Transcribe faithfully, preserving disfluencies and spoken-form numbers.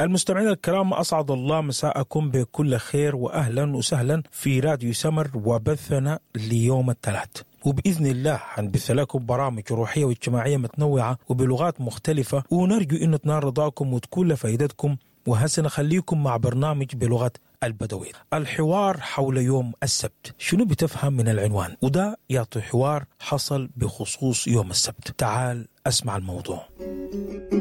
المستمعين الكرام، أسعد الله مساءكم بكل خير وأهلا وسهلا في راديو سمر وبثنا ليوم الثلاث. وبإذن الله هنبث لكم برامج روحية واجتماعية متنوعة وبلغات مختلفة، ونرجو أن تنال رضاكم وتكون لفائدتكم. وهسه نخليكم مع برنامج بلغة البدوي، الحوار حول يوم السبت. شنو بتفهم من العنوان؟ وده يعطي حوار حصل بخصوص يوم السبت. تعال أسمع الموضوع.